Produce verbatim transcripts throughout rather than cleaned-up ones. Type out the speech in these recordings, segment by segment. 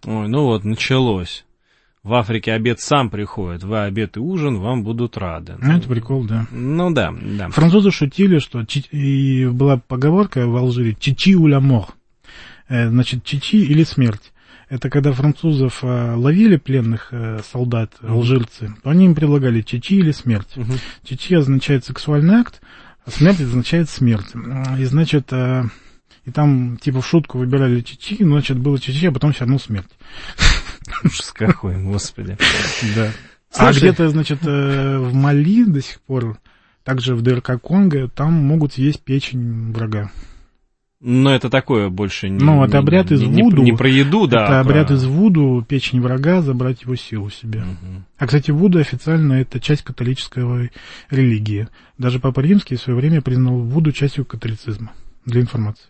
Ой, ну вот, началось. В Африке обед сам приходит, вы обед и ужин, вам будут рады. Ну, это прикол, да. Ну да, да. Французы шутили, что чи... и была поговорка в Алжире «чичи ou la mort», значит, чичи или смерть. Это когда французов ловили пленных солдат, алжирцы, то они им предлагали чичи или смерть. Uh-huh. Чичи означает сексуальный акт, а смерть означает смерть. И, значит, и там типа в шутку выбирали чичи, значит, было чичи, а потом все равно смерть. Ужас какой, господи. Да. А где-то, значит, в Мали до сих пор, также в ДРК Конго, там могут съесть печень врага. Но это такое больше не... Ну, это обряд из не, вуду. Не, не про еду, да. Это а обряд про... из вуду, печень врага, забрать его силу себе. Угу. А, кстати, вуду официально это часть католической религии. Даже Папа Римский в свое время признал вуду частью католицизма. Для информации.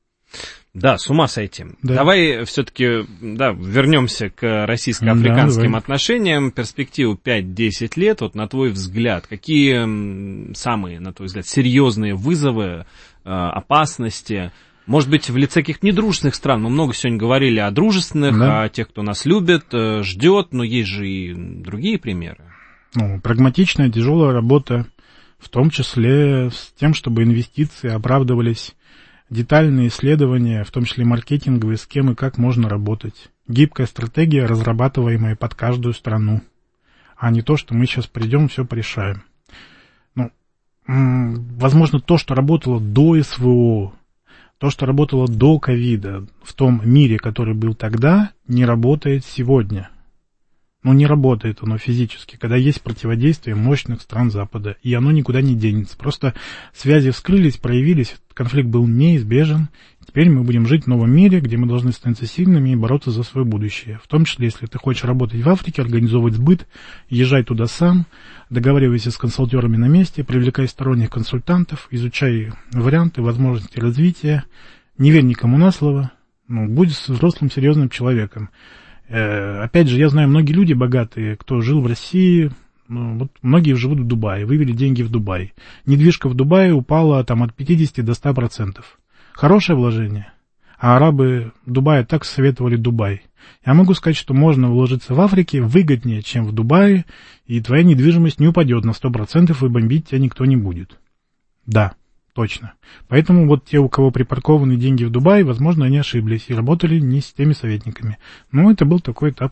Да, с ума сойти. Да. Давай все-таки да, вернемся к российско-африканским да, отношениям. Перспективу пять-десять лет. Вот на твой взгляд, какие самые, на твой взгляд, серьезные вызовы, опасности? Может быть, в лице каких-то недружественных стран. Мы много сегодня говорили о дружественных, да. О тех, кто нас любит, ждет, но есть же и другие примеры. Ну, прагматичная, тяжелая работа, в том числе с тем, чтобы инвестиции оправдывались. Детальные исследования, в том числе маркетинговые, с кем и как можно работать. Гибкая стратегия, разрабатываемая под каждую страну. А не то, что мы сейчас придем, все порешаем. Ну, возможно, то, что работало до СВО, то, что работало до ковида, в том мире, который был тогда, не работает сегодня. Ну, не работает оно физически, когда есть противодействие мощных стран Запада, и оно никуда не денется. Просто связи вскрылись, проявились, конфликт был неизбежен. Теперь мы будем жить в новом мире, где мы должны становиться сильными и бороться за свое будущее. В том числе, если ты хочешь работать в Африке, организовывать сбыт, езжай туда сам, договаривайся с консалтерами на месте, привлекай сторонних консультантов, изучай варианты, возможности развития, не верь никому на слово, ну, будь взрослым, серьезным человеком. Опять же, я знаю, многие люди богатые, кто жил в России, ну, вот многие живут в Дубае, вывели деньги в Дубай. Недвижка в Дубае упала там от пятидесяти до ста процентов. Хорошее вложение. А арабы Дубая так советовали Дубай. Я могу сказать, что можно вложиться в Африке выгоднее, чем в Дубае, и твоя недвижимость не упадет на сто процентов, и бомбить тебя никто не будет. Да. Точно. Поэтому вот те, у кого припаркованы деньги в Дубае, возможно, они ошиблись и работали не с теми советниками. Но это был такой этап.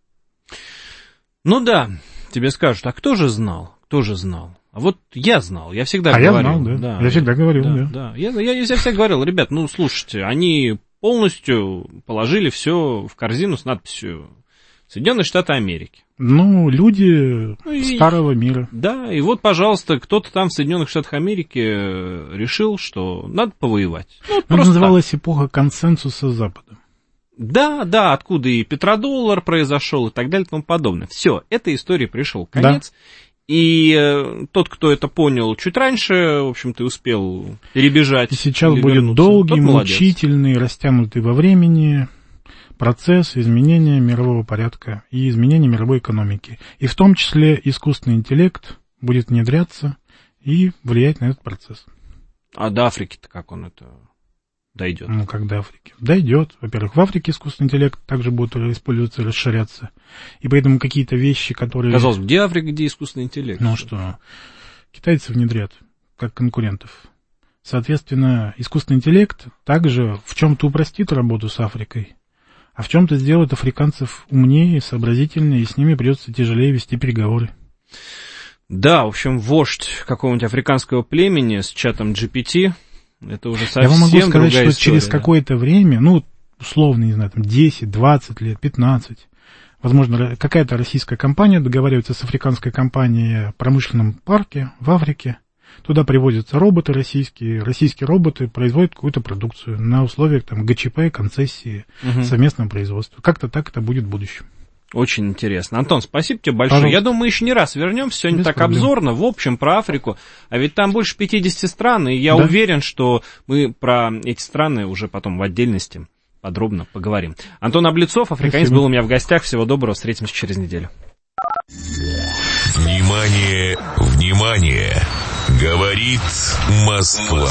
Ну да, тебе скажут, а кто же знал? Кто же знал? А вот я знал, я всегда а говорил. А я знал, да. да. Я всегда говорил, да. да. да. Я, я, я всегда говорил, ребят, ну слушайте, они полностью положили все в корзину с надписью Соединенные Штаты Америки. Ну, люди ну, и, старого мира. Да, и вот, пожалуйста, кто-то там в Соединенных Штатах Америки решил, что надо повоевать. Ну, это называлась так. Эпоха консенсуса Запада. Да, да, откуда и петродоллар произошел и так далее и тому подобное. Все, этой истории пришел конец. Да. И э, тот, кто это понял чуть раньше, в общем-то, успел перебежать. И сейчас будет долгий, мучительный, растянутый во времени процесс изменения мирового порядка и изменения мировой экономики. И в том числе искусственный интеллект будет внедряться и влиять на этот процесс. А до Африки-то как он это дойдет? Ну, как до Африки? Дойдет. Во-первых, в Африке искусственный интеллект также будет использоваться и расширяться. И поэтому какие-то вещи, которые... Казалось бы, где Африка, где искусственный интеллект? Ну что, китайцы внедрят, как конкурентов. Соответственно, искусственный интеллект также в чем-то упростит работу с Африкой, а в чем-то сделает африканцев умнее, сообразительнее, и с ними придется тяжелее вести переговоры. Да, в общем, вождь какого-нибудь африканского племени с чатом джи пи ти, это уже совсем другая история. Я вам могу сказать, что история, через да? какое-то время, ну, условно, не знаю, там десять, двадцать лет, пятнадцать, возможно, какая-то российская компания договаривается с африканской компанией о промышленном парке в Африке. Туда привозятся роботы российские, российские роботы производят какую-то продукцию на условиях там гэ че пэ, концессии, угу. совместного производства. Как-то так это будет в будущем. Очень интересно. Антон, спасибо тебе большое. Пожалуйста. Я думаю, мы еще не раз вернемся. Сегодня Без так проблем. Обзорно, в общем, про Африку. А ведь там больше пятьдесят стран, и я да? уверен, что мы про эти страны уже потом в отдельности подробно поговорим. Антон Облицов, африканец, был у меня в гостях. Всего доброго, встретимся через неделю. Внимание, внимание! Говорит Москва.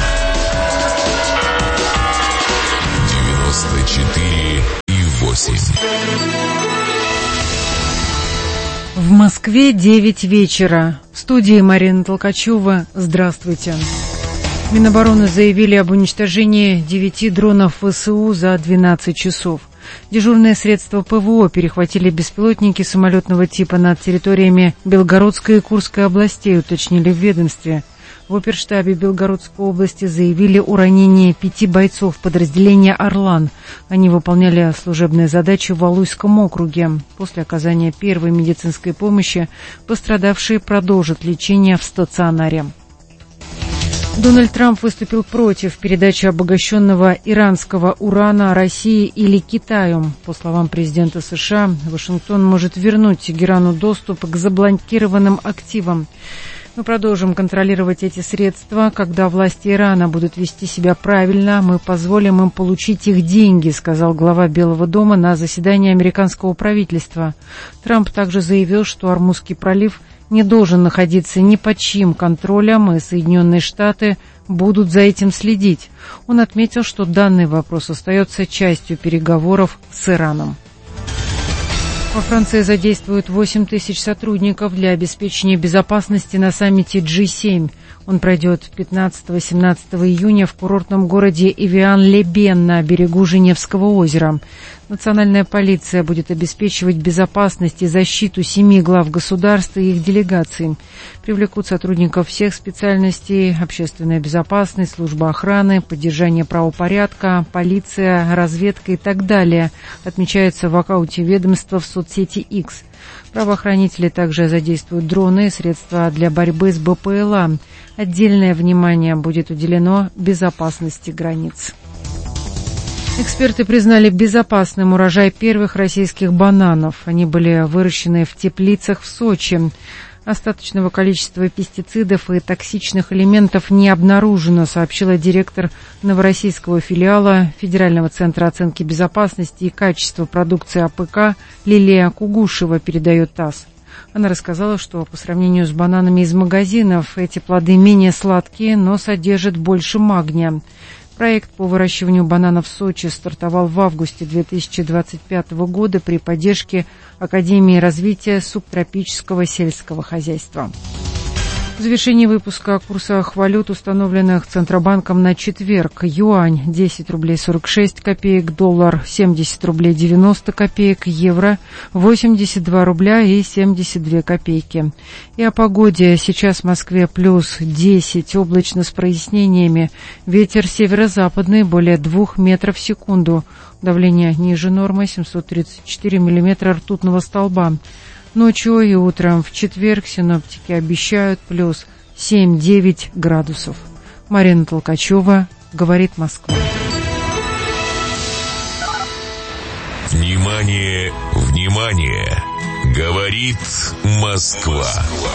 девяносто четыре и восемь. В Москве девять вечера. В студии Марина Толкачева. Здравствуйте. Минобороны заявили об уничтожении девяти дронов ВСУ за двенадцать часов. Дежурные средства ПВО перехватили беспилотники самолетного типа над территориями Белгородской и Курской областей, уточнили в ведомстве. В оперштабе Белгородской области заявили о ранении пяти бойцов подразделения «Орлан». Они выполняли служебные задачи в Валуйском округе. После оказания первой медицинской помощи пострадавшие продолжат лечение в стационаре. Дональд Трамп выступил против передачи обогащенного иранского урана России или Китаю. По словам президента США, Вашингтон может вернуть Тегерану доступ к заблокированным активам. Мы продолжим контролировать эти средства. Когда власти Ирана будут вести себя правильно, мы позволим им получить их деньги, сказал глава Белого дома на заседании американского правительства. Трамп также заявил, что Ормузский пролив не должен находиться ни под чьим контролем, и Соединенные Штаты будут за этим следить. Он отметил, что данный вопрос остается частью переговоров с Ираном. Во Франции задействуют восемь тысяч сотрудников для обеспечения безопасности на саммите джи семь. Он пройдет пятнадцатого-семнадцатого июня в курортном городе Эвиан-ле-Бен на берегу Женевского озера. Национальная полиция будет обеспечивать безопасность и защиту семи глав государств и их делегаций. Привлекут сотрудников всех специальностей: общественная безопасность, служба охраны, поддержание правопорядка, полиция, разведка и так далее, отмечается в аккаунте ведомства в соцсети X. Правоохранители также задействуют дроны и средства для борьбы с БПЛА. Отдельное внимание будет уделено безопасности границ. Эксперты признали безопасным урожай первых российских бананов. Они были выращены в теплицах в Сочи. Остаточного количества пестицидов и токсичных элементов не обнаружено, сообщила директор новороссийского филиала Федерального центра оценки безопасности и качества продукции АПК Лилия Кугушева, передает ТАСС. Она рассказала, что по сравнению с бананами из магазинов эти плоды менее сладкие, но содержат больше магния. Проект по выращиванию бананов в Сочи стартовал в августе две тысячи двадцать пятого года при поддержке Академии развития субтропического сельского хозяйства. В завершении выпуска о курсах валют, установленных Центробанком на четверг. Юань – десять рублей сорок шесть копеек, доллар – семьдесят рублей девяносто копеек, евро – восемьдесят два рубля и семьдесят две копейки. И о погоде. Сейчас в Москве плюс десять, облачно с прояснениями. Ветер северо-западный более двух метров в секунду. Давление ниже нормы семьсот тридцать четыре миллиметра ртутного столба. Ночью и утром в четверг синоптики обещают плюс семь-девять градусов. Марина Толкачева, говорит Москва. Внимание, внимание! Говорит Москва.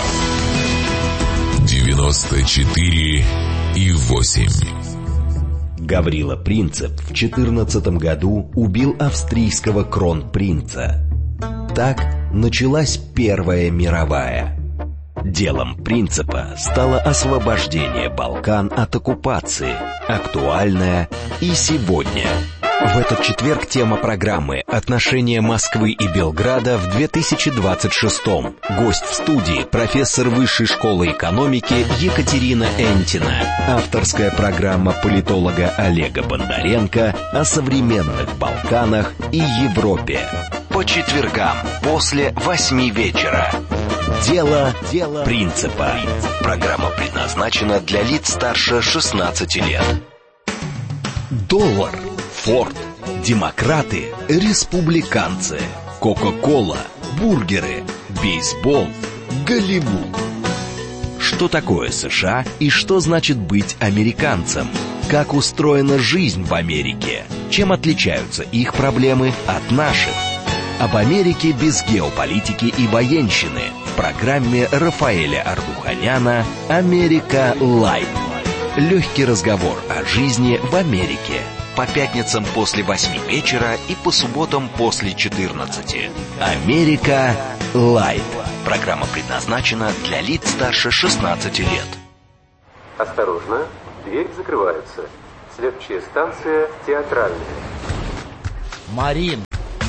девяносто четыре и восемь. Гаврила Принцип в четырнадцатом году убил австрийского кронпринца. Так началась Первая мировая. Делом Принципа стало освобождение Балкан от оккупации, актуальное и сегодня. В этот четверг тема программы «Отношения Москвы и Белграда в две тысячи двадцать шестом». Гость в студии – профессор Высшей школы экономики Екатерина Энтина. Авторская программа политолога Олега Бондаренко о современных Балканах и Европе. По четвергам после восьми вечера. Дело, Дело Принципа. Программа предназначена для лиц старше шестнадцати лет. Доллар, Форд, демократы, республиканцы, Кока-кола, бургеры, бейсбол, Голливуд. Что такое США и что значит быть американцем? Как устроена жизнь в Америке? Чем отличаются их проблемы от наших? Об Америке без геополитики и военщины в программе Рафаэля Ардуханяна «Америка Лайт». Легкий разговор о жизни в Америке. По пятницам после восьми вечера и по субботам после четырнадцати. «Америка Лайт». Программа предназначена для лиц старше шестнадцати лет. Осторожно, дверь закрывается. Следующая станция театральная. Марин,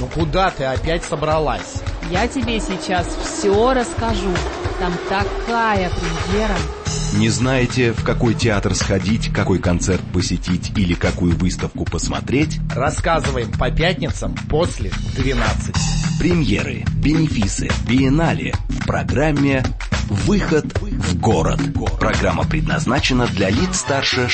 Ну куда ты опять собралась? Я тебе сейчас все расскажу. Там такая премьера. Не знаете, в какой театр сходить, какой концерт посетить или какую выставку посмотреть? Рассказываем по пятницам после двенадцати. Премьеры, бенефисы, биеннале в программе «Выход в город». Программа предназначена для лиц старше